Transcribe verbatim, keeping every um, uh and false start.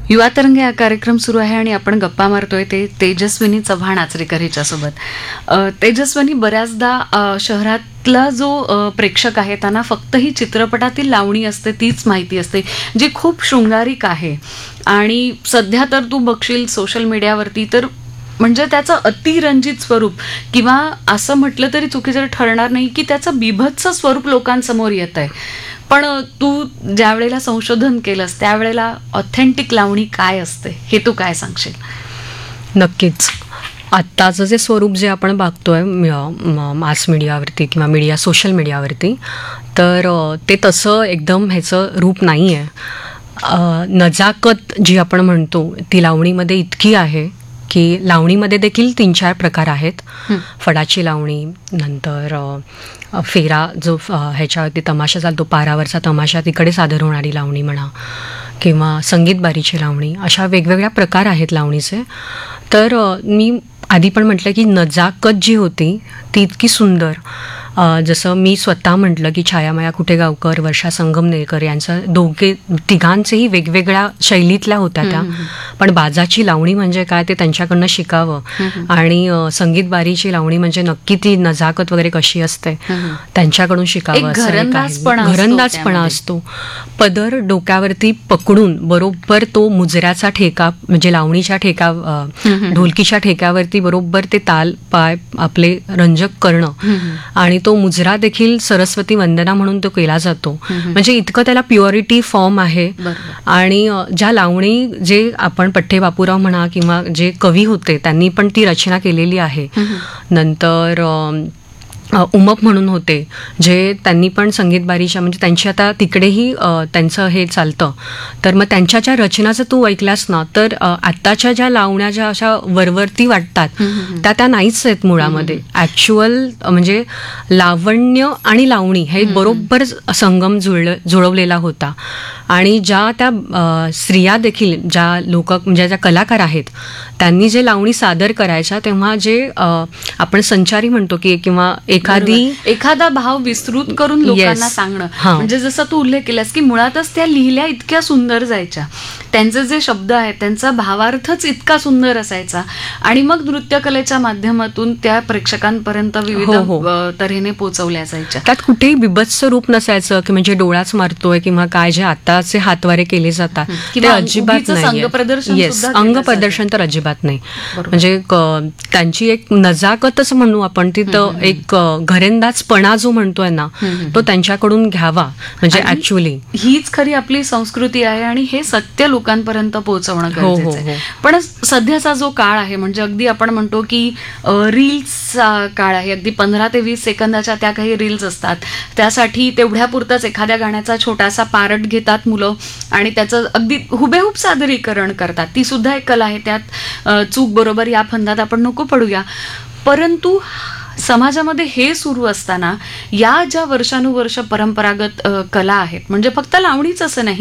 युवा तरंग हा कार्यक्रम सुरू आहे आणि आपण गप्पा मारतोय ते तेजस्विनी चव्हाण आचरेकर हिच्यासोबत. तेजस्विनी, बऱ्याचदा अ, शहरातला जो अ, प्रेक्षक आहे त्यांना फक्त ही चित्रपटातील लावणी असते तीच माहिती असते, जी खूप शृंगारिक आहे. आणि सध्या तर तू बघशील सोशल मीडियावरती तर म्हणजे त्याचं अतिरंजित स्वरूप, किंवा असं म्हटलं तरी चुकीचं ठरणार नाही की त्याचं बीभत्स स्वरूप लोकांसमोर येत आहे. पण तू ज्या वेळेला संशोधन केलंस त्यावेळेला ऑथेंटिक लावणी काय असते हे तू काय सांगशील? नक्कीच. आत्ताचं जे स्वरूप जे आपण बघतोय मास मीडियावरती किंवा मीडिया सोशल मीडियावरती, तर ते तसं एकदम ह्याचं रूप नाही आहे. नजाकत जी आपण म्हणतो ती लावणीमध्ये इतकी आहे की लावणीमध्ये देखील तीन चार प्रकार आहेत. फडाची लावणी, नंतर फेरा जो ह्याच्यावरती तमाशा चालतो, पारावरचा तमाशा, तिकडे सादर होणारी लावणी म्हणा, किंवा संगीत बारीची लावणी, अशा वेगवेगळ्या प्रकार आहेत लावणीचे. तर मी आधी पण म्हटलं की नजाकत जी होती ती इतकी सुंदर. जसं मी स्वतः म्हटलं की छायामाया कुठेगावकर, वर्षा संगमनेरकर यांचं दोघे तिघांचेही वेगवेगळ्या शैलीतल्या होत्या त्या, पण बाजाची लावणी म्हणजे काय ते त्यांच्याकडनं शिकावं. आणि संगीत बारीची लावणी म्हणजे नक्की ती नजाकत वगैरे कशी असते त्यांच्याकडून शिकावं. घरंदाजपणा असतो. पदर डोक्यावरती पकडून बरोबर तो मुजऱ्याचा ठेका म्हणजे लावणीच्या ठेका ढोलकीच्या ठेक्यावरती बरोबर ते ताल पाय आपले रंजक करणं, आणि तो मुजरा देखील सरस्वती वंदना म्हणून तो केला जातो. म्हणजे इतकं त्याला प्युअरिटी फॉर्म आहे. आणि ज्या लावणी जे आपण पठ्ठे बापूराव म्हणा किंवा जे कवी होते त्यांनी पण ती रचना केलेली आहे. नंतर उमप म्हणून होते जे त्यांनी पण संगीत बारीच्या म्हणजे त्यांची आता तिकडेही त्यांचं हे चालतं. तर मग त्यांच्या ज्या रचना जर तू ऐकल्यास ना तर आत्ताच्या ज्या लावण्या ज्या अशा वरवरती वाटतात त्या त्या नाहीच आहेत मुळामध्ये. ॲक्च्युअल म्हणजे लावण्य आणि लावणी हे बरोबर संगम जुळलं जुळवलेला होता. आणि ज्या त्या स्त्रिया देखील ज्या लोक म्हणजे ज्या कलाकार आहेत त्यांनी जे लावणी सादर करायच्या तेव्हा जे आपण संचारी म्हणतो की किंवा एखादी एखादा भाव विस्तृत करून लोकांना सांगणं, म्हणजे जसं तू उल्लेख केलास की मुळातच त्या लिहिल्या इतक्या सुंदर जायच्या, त्यांचे जे शब्द आहेत त्यांचा भावार्थच इतका सुंदर असायचा, आणि मग नृत्यकलेच्या माध्यमातून त्या प्रेक्षकांपर्यंत विविध तऱ्हेने पोहोचवल्या जायच्या. त्यात कुठेही बिभत्स रूप नसायचं की म्हणजे डोळाच मारतोय किंवा काय जे आताचे हातवारे केले जातात ते अजिबात नाही. येस, अंग प्रदर्शन तर अजिबात नाही. म्हणजे त्यांची एक नजाकतच म्हणू आपण, तिथं एक घरेंदाजपणा जो म्हणतोय ना तो त्यांच्याकडून घ्यावा. म्हणजे ऍक्च्युअली हीच खरी आपली संस्कृती आहे आणि हे सत्य लोकांपर्यंत पोहोचवणं गरजेचं आहे. पण सध्याचा जो काळ आहे म्हणजे अगदी आपण म्हणतो की रील्सचा काळ आहे. अगदी पंधरा ते वीस सेकंदाच्या त्या काही रील्स असतात, त्यासाठी तेवढ्यापुरतच एखाद्या गाण्याचा छोटासा पार्ट घेतात मुलं आणि त्याचं अगदी हुबेहूब सादरीकरण करतात. ती सुद्धा एक कला आहे, त्यात चूक बरोबर या फंदात आपण नको पडूया. परंतु समाजामध्ये हे सुरू असताना या ज्या वर्षानुवर्ष परंपरागत कला आहेत म्हणजे फक्त लावणीच असं नाही